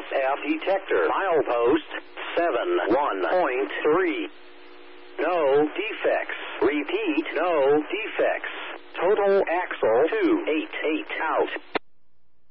SF detector. Milepost 71.3. No defects. Repeat, no defects.